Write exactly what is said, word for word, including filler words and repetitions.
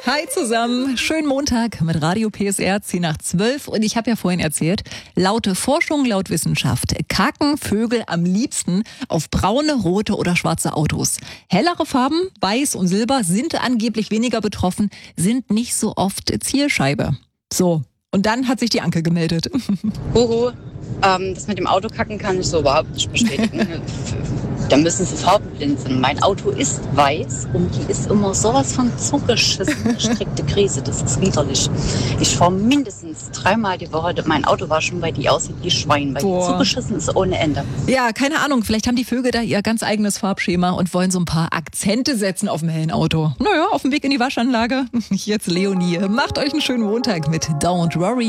Hi zusammen, schönen Montag mit Radio P S R, zehn nach zwölf. Und ich habe ja vorhin erzählt, laute Forschung, laut Wissenschaft, kacken Vögel am liebsten auf braune, rote oder schwarze Autos. Hellere Farben, weiß und silber, sind angeblich weniger betroffen, sind nicht so oft Zielscheibe. So, und dann hat sich die Anke gemeldet. Huhu, ähm, das mit dem Auto kacken kann ich so überhaupt nicht bestätigen. Da müssen sie farbenblind sein. Mein Auto ist weiß und die ist immer sowas von zugeschissen. Strikte Krise, das ist widerlich. Ich fahre mindestens dreimal die Woche mein Auto waschen, weil die aussieht wie Schwein, weil Boah. die zugeschissen ist ohne Ende. Ja, keine Ahnung, vielleicht haben die Vögel da ihr ganz eigenes Farbschema und wollen so ein paar Akzente setzen auf dem hellen Auto. Naja, auf dem Weg in die Waschanlage. Jetzt Leonie, macht euch einen schönen Montag mit Don't Worry.